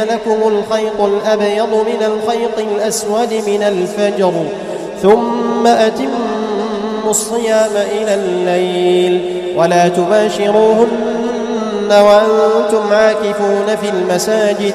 لكم الخيط الأبيض من الخيط الأسود من الفجر ثم أتموا الصيام إلى الليل ولا تباشروهن وأنتم عاكفون في المساجد